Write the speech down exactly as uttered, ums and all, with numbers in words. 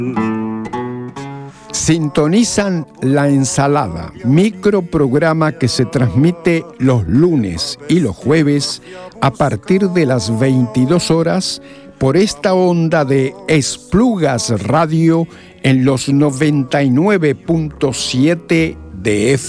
Sintonizan La Ensalada, microprograma que se transmite los lunes y los jueves a partir de las veintidós horas por esta onda de Esplugas Radio en los noventa y nueve punto siete de F